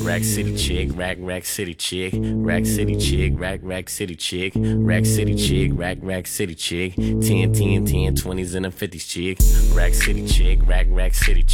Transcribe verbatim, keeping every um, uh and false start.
Rack City chick, rack, rack city chick, rack city chick, rack, rack city chick, rack city chick, rack, rack city chick, ten, ten, ten, twenties and a fifties chick, rack city chick, rack, rack city chick.